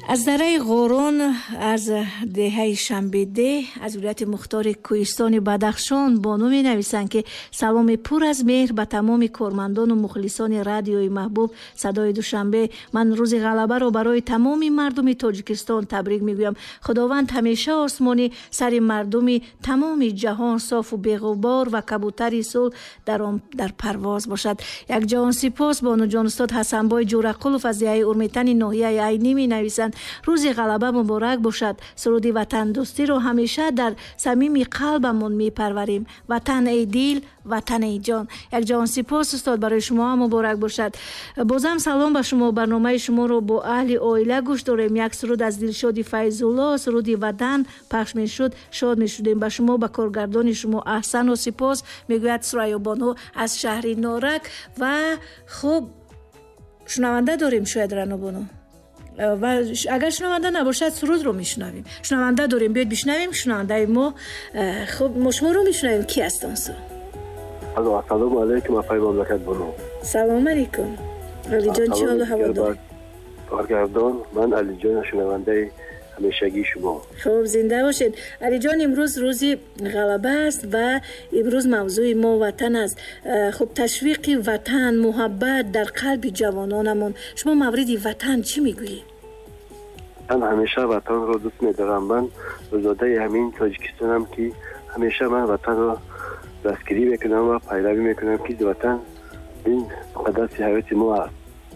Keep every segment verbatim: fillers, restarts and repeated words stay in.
از دره غورون از دهه شنبه‌ده از ولایت مختار کوهستان بدخشان بانو می نویسند که سلام پر از مهر به تمام کارمندان و مخلصان رادیوی محبوب صدای دوشنبه. من روز غلبه را برای تمام مردم تاجیکستان تبریک میگویم. خداوند همیشه آسمانی سر مردم تمام جهان صاف و بی‌غبار و کبوتر صلح در آن در پرواز باشد. یک جهان سپاس بانو جان. استاد حسنبای جورقلوف از دهه اورمیتن ناحیه عینی می نویسند روز غلبه مبارک باشد. سرود وطن دوستی رو همیشه در صمیم قلبمون میپروریم. وطن ای دل، وطن ای جان. یک جان سپاس استاد، برای شما هم مبارک باشد. بازم سلام به شما. برنامه شما رو با اهل عائله گوش داریم. یک سرود از دلشاد فیض‌الله، سرود وطن پخش میشد، شاد میشدیم. به شما، به کارگردان شما احسان و سپاس میگوید سریا بانو از شهر نارک. و خوب شنونده داریم شاید رنا بانو، و اگر شنونده نباشد سرود رو میشنویم. شنونده داریم، بیاید بشنویم شنونده ما. خب ما شما رو میشنویم. کی هستن سو؟ السلام علیکم افای مملکت بانو. سلام علیکم علی جان. چه حال و هوا داری؟ کارگردان من علی جان، شنونده همیشگی شما. خب زنده باشید علی جان. امروز روزی غلبه است و امروز موضوع ما وطن است. خب تشویق وطن، محبت در قلب جوانانمون، شما مورد وطن چی میگویید؟ من همیشه وطن رو دوست می‌دارم. من روزاده همین تاجیکستانم که همیشه من وطن رو دستگیری میکنم و پیروی میکنم که وطن این مقدس حیات ما است.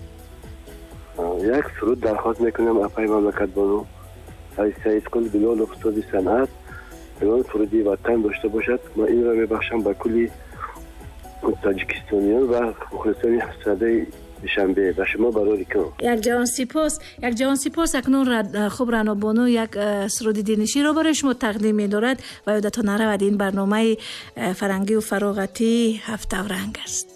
یک سرود درخواست میکنم افای مملکت بانو ای سعید کل بلال استاد صنعت بلال سرودی وطن داشته باشد. ما این را میبخشم به کلی تاجیکستانیان و مخلصان صدای دوشنبه. به شما برای کنم. یک جوان سپاس. یک جوان سپاس. اکنون رد خوب رنا بانو یک سرود دینشی را برای شما تقدیم می‌دارد و یادتان نرود این برنامه فرنگی و فراغتی هفت رنگ است.